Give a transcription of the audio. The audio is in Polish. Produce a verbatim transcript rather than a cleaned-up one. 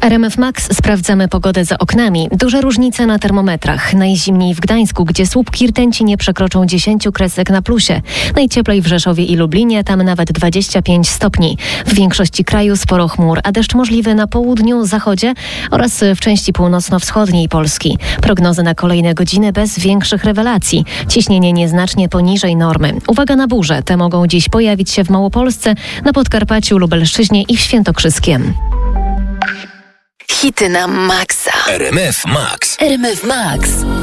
R M F Max, sprawdzamy pogodę za oknami. Duże różnice na termometrach. Najzimniej w Gdańsku, gdzie słupki rtęci nie przekroczą dziesięć kresek na plusie. Najcieplej w Rzeszowie i Lublinie, tam nawet dwadzieścia pięć stopni. W większości kraju sporo chmur, a deszcz możliwy na południu, zachodzie oraz w części północno-wschodniej Polski. Prognozy na kolejne godziny bez większych rewelacji. Ciśnienie nieznacznie poniżej normy. Uwaga na burze. Te mogą dziś pojawić się w Małopolsce, na Podkarpaciu, Lubelszczyźnie i w Świętokrzyskiem. Hity na maksa. R M F Max. R M F Max.